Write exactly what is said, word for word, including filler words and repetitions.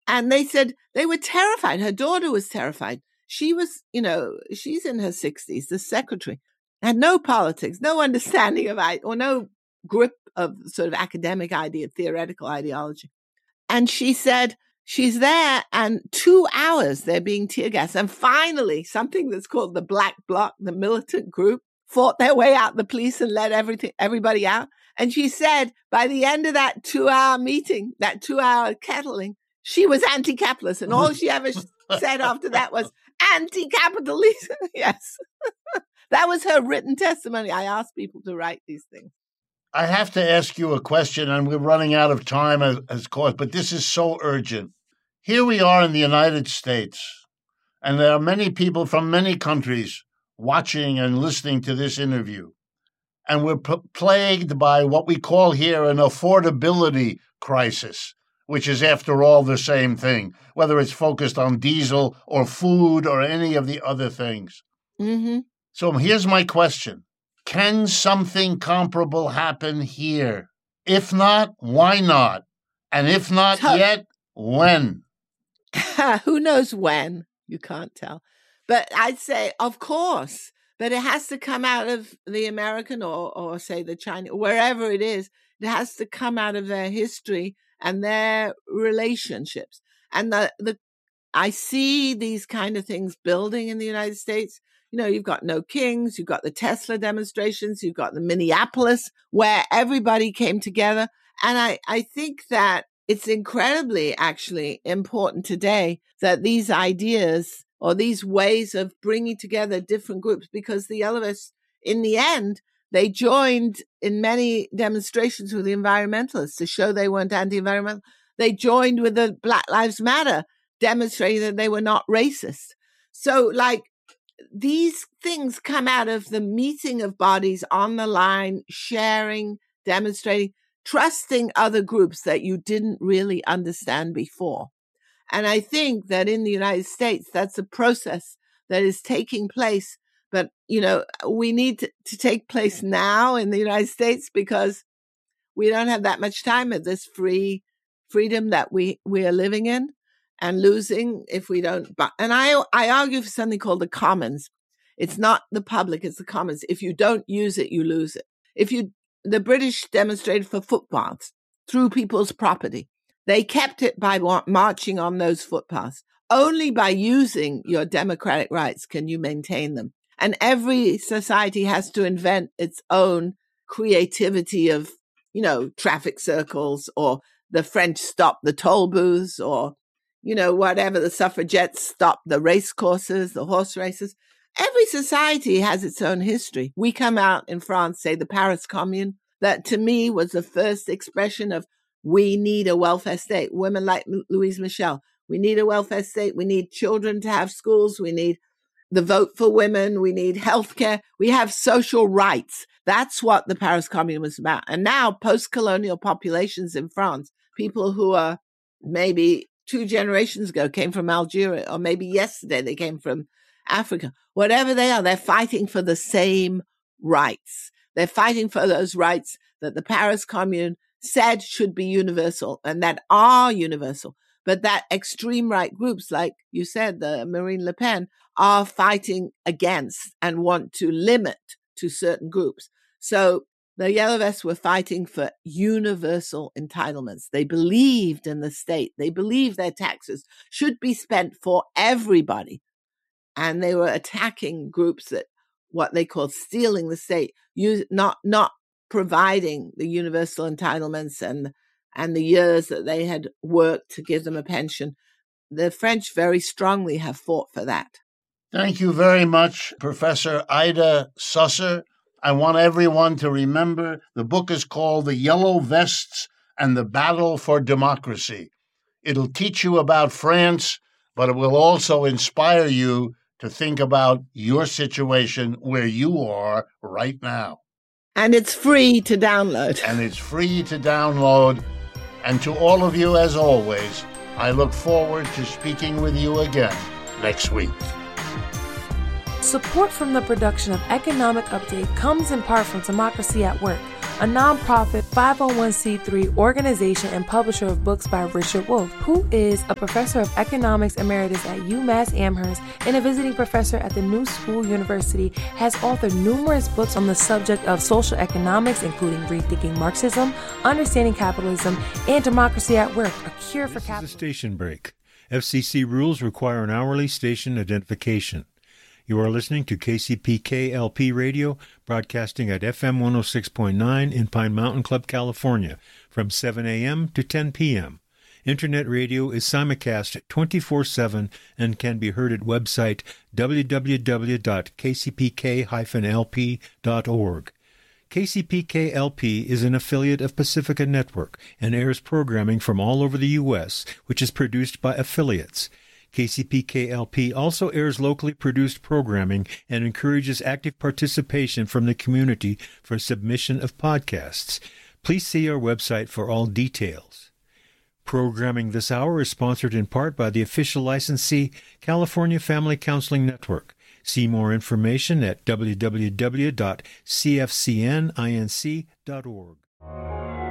And they said they were terrified. Her daughter was terrified. She was, you know, she's in her sixties, the secretary, had no politics, no understanding of it, or no grip of sort of academic idea, theoretical ideology. And she said she's there, and two hours they're being tear gassed. And finally, something that's called the Black Bloc, the militant group, fought their way out the police and let everything, everybody out. And she said by the end of that two-hour meeting, that two-hour kettling, she was anti-capitalist. And all she ever said after that was anti-capitalist. Yes. That was her written testimony. I asked people to write these things. I have to ask you a question, and we're running out of time, as, as course, but this is so urgent. Here we are in the United States, and there are many people from many countries watching and listening to this interview. And we're p- plagued by what we call here an affordability crisis, which is, after all, the same thing, whether it's focused on diesel or food or any of the other things. Mm-hmm. So here's my question. Can something comparable happen here? If not, why not? And if not Tough. yet, when? Who knows when? You can't tell. But I'd say, of course, but it has to come out of the American or, or say the Chinese, wherever it is, it has to come out of their history and their relationships. And the, the, I see these kind of things building in the United States. You know, you've got No Kings, you've got the Tesla demonstrations, you've got the Minneapolis, where everybody came together. And I, I think that it's incredibly actually important today that these ideas or these ways of bringing together different groups, because the Yellow, in the end, they joined in many demonstrations with the environmentalists to show they weren't anti-environmental. They joined with the Black Lives Matter, demonstrating that they were not racist. So, like, these things come out of the meeting of bodies on the line, sharing, demonstrating, trusting other groups that you didn't really understand before. And I think that in the United States, that's a process that is taking place. But, you know, we need to, to take place now in the United States because we don't have that much time at this free freedom that we, we are living in and losing if we don't. But, and I, I argue for something called the commons. It's not the public, it's the commons. If you don't use it, you lose it. If you, the British demonstrated for footpaths through people's property. They kept it by marching on those footpaths. Only by using your democratic rights can you maintain them. And every society has to invent its own creativity of, you know, traffic circles, or the French stopped the toll booths, or, you know, whatever, the suffragettes stopped the race courses, the horse races. Every society has its own history. We come out in France, say the Paris Commune, that to me was the first expression of we need a welfare state. Women like Louise Michel, we need a welfare state. We need children to have schools. We need the vote for women. We need healthcare. We have social rights. That's what the Paris Commune was about. And now post-colonial populations in France, people who are maybe two generations ago came from Algeria, or maybe yesterday they came from Africa, whatever they are, they're fighting for the same rights. They're fighting for those rights that the Paris Commune said should be universal and that are universal. But that extreme right groups, like you said, the Marine Le Pen, are fighting against and want to limit to certain groups. So the Yellow Vests were fighting for universal entitlements. They believed in the state. They believed their taxes should be spent for everybody. And they were attacking groups that what they called stealing the state, use, not not providing the universal entitlements and and the years that they had worked to give them a pension. The French very strongly have fought for that. Thank you very much, Professor Ida Susser. I want everyone to remember the book is called The Yellow Vests and the Battle for Democracy. It'll teach you about France, but it will also inspire you to think about your situation where you are right now. And it's free to download. And it's free to download. And to all of you, as always, I look forward to speaking with you again next week. Support from the production of Economic Update comes in part from Democracy at Work, a nonprofit five oh one c three organization and publisher of books by Richard Wolff, who is a professor of economics emeritus at UMass Amherst and a visiting professor at the New School University, has authored numerous books on the subject of social economics, including Rethinking Marxism, Understanding Capitalism, and Democracy at Work, A Cure for Capitalism. This is a station break. F C C rules require an hourly station identification. You are listening to K C P K L P Radio, broadcasting at F M one oh six point nine in Pine Mountain Club, California, from seven a.m. to ten p.m. Internet radio is simulcast twenty-four seven and can be heard at website w w w dot k c p k dash l p dot org. K C P K L P is an affiliate of Pacifica Network and airs programming from all over the U S, which is produced by affiliates. K C P K L P also airs locally produced programming and encourages active participation from the community for submission of podcasts. Please see our website for all details. Programming this hour is sponsored in part by the official licensee, California Family Counseling Network. See more information at w w w dot c f c n inc dot org.